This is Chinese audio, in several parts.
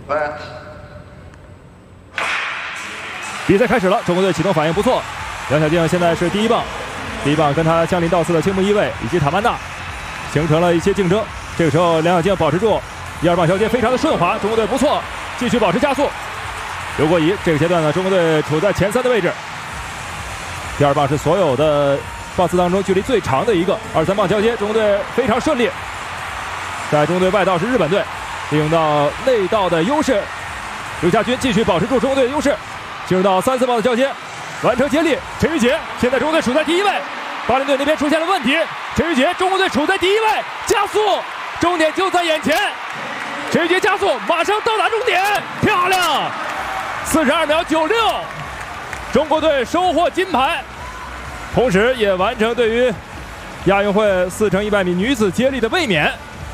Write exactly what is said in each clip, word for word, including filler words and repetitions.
比赛开始了，中国队启动反应不错。杨晓静现在是第一棒，第一棒跟他相邻到四的青木一卫以及塔曼娜形成了一些竞争。这个时候梁晓静保持住一二棒交接，非常的顺滑，中国队不错，继续保持加速。刘国仪这个阶段呢，中国队处在前三的位置。第二棒是所有的棒次当中距离最长的一个，二三棒交接，中国队非常顺利。在中国队外道是日本队，利用到内道的优势，刘家军继续保持住中国队的优势，进入到三四棒的交接，完成接力。陈玉洁现在中国队处在第一位，巴林队那边出现了问题，陈玉洁中国队处在第一位，加速，终点就在眼前。陈玉洁加速，马上到达终点，漂亮，四十二秒九六，中国队收获金牌，同时也完成对于亚运会四乘一百米女子接力的卫冕。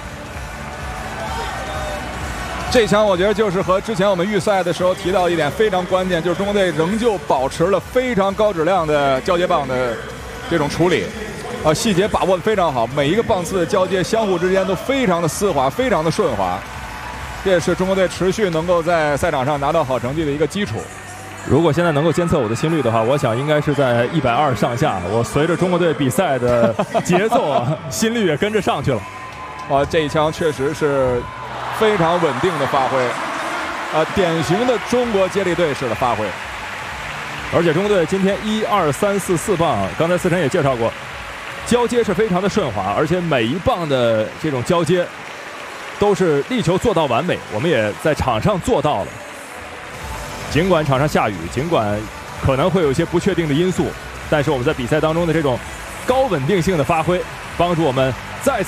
这场我觉得就是和之前我们预赛的时候提到一点非常关键，就是中国队仍旧保持了非常高质量的交接棒的这种处理，啊，细节把握得非常好，每一个棒次的交接相互之间都非常的丝滑，非常的顺滑，这也是中国队持续能够在赛场上拿到好成绩的一个基础。 如果现在能够监测我的心率的话，我想应该是在一百二上下。我随着中国队比赛的节奏啊，心率也跟着上去了。 啊，这一枪确实是非常稳定的发挥，啊，典型的中国接力队式的发挥。 而且中国队今天一二三四四棒，刚才思辰也介绍过，交接是非常的顺滑，而且每一棒的这种交接都是力求做到完美。我们也在场上做到了。尽管场上下雨，尽管可能会有一些不确定的因素，但是我们在比赛当中的这种高稳定性的发挥，帮助我们